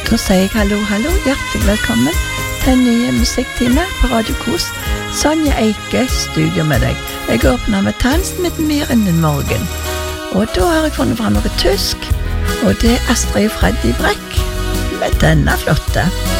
Da sier jeg hallo, hjertelig velkommen til en ny musikktime på Radio Kos. Sonja Eike, studio med deg. Jeg åpner med Tanz mit mir in den Morgen. Og da har jeg funnet frem noe tysk, og det Astrid Freddy Brekk med denne flotte.